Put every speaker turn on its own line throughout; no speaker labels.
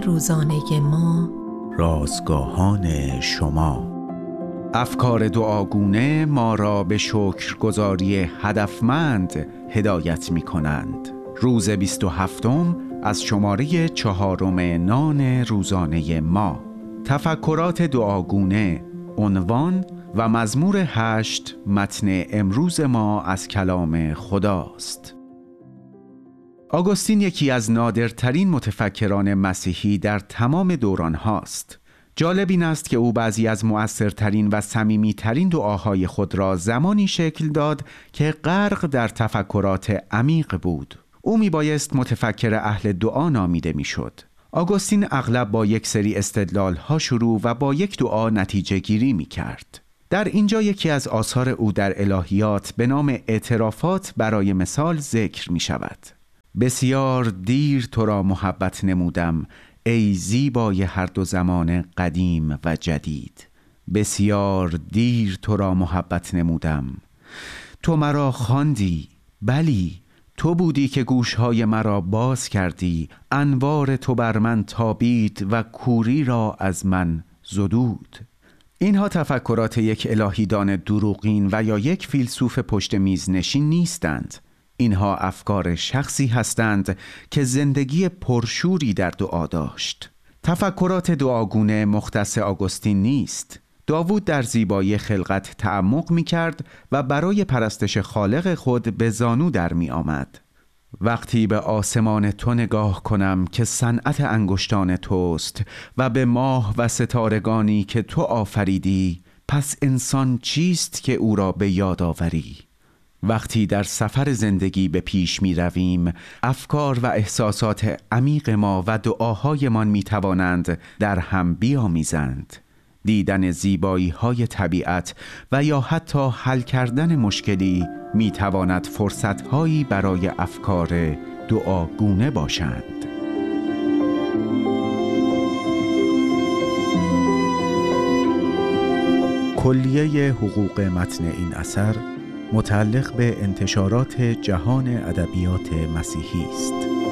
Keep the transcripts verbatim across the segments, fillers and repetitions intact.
روزانه ما،
رازگاهان شما. افکار دعاگونه ما را به شکرگزاری هدفمند هدایت می کنند. روز بیست و هفتم از شماره چهارم نان روزانه ما. تفکرات دعاگونه، عنوان و مزمور هشت متن امروز ما از کلام خداست. آگوستین یکی از نادرترین متفکران مسیحی در تمام دوران هاست. جالب این است که او بعضی از مؤثرترین و صمیمیترین دعاهای خود را زمانی شکل داد که غرق در تفکرات عمیق بود. او می بایست متفکر اهل دعا نامیده می شد. آگوستین اغلب با یک سری استدلال ها شروع و با یک دعا نتیجه گیری می کرد. در اینجا یکی از آثار او در الهیات به نام اعترافات برای مثال ذکر می شود. بسیار دیر تو را محبت نمودم، ای زیبای هر دو زمان قدیم و جدید. بسیار دیر تو را محبت نمودم، تو مرا خواندی، بلی تو بودی که گوشهای مرا باز کردی. انوار تو بر من تابید و کوری را از من زدود. اینها تفکرات یک الهیدان دروغین و یا یک فیلسوف پشت میز نشین نیستند. اینها افکار شخصی هستند که زندگی پرشوری در دعا داشت. تفکرات دعاگونه مختص آگوستین نیست. داوود در زیبایی خلقت تعمق می کرد و برای پرستش خالق خود به زانو در می آمد. وقتی به آسمان تو نگاه کنم که صنعت انگشتان توست و به ماه و ستارگانی که تو آفریدی، پس انسان چیست که او را به یاد آوری؟ وقتی در سفر زندگی به پیش می رویم، افکار و احساسات عمیق ما و دعاهایمان می توانند در هم بیامیزند. دیدن زیبایی های طبیعت و یا حتی حل کردن مشکلی می تواند فرصت هایی برای افکار دعاگونه باشند. کلیه حقوق متن این اثر متعلق به انتشارات جهان ادبیات مسیحی است.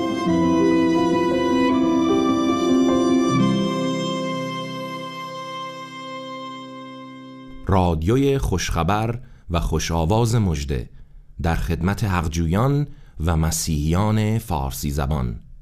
رادیوی خوشخبر و خوشآواز مژده در خدمت حقجویان و مسیحیان فارسی زبان.